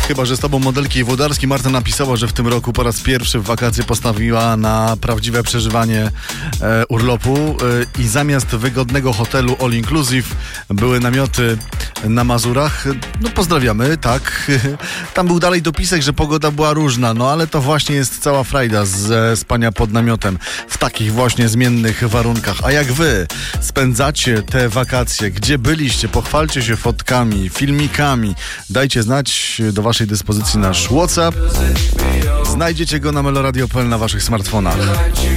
Chyba że z tobą modelki Włodarski. Marta napisała, że w tym roku po raz pierwszy w wakacje postawiła na prawdziwe przeżywanie urlopu i zamiast wygodnego hotelu all inclusive były namioty na Mazurach. No pozdrawiamy, tak. Tam był dalej dopisek, że pogoda była różna, no ale to właśnie jest cała frajda ze spania pod namiotem w takich właśnie zmiennych warunkach. A jak wy spędzacie te wakacje? Gdzie byliście? Pochwalcie się fotkami, filmikami. Dajcie znać, do waszej dyspozycji nasz WhatsApp. Znajdziecie go na meloradio.pl na waszych smartfonach.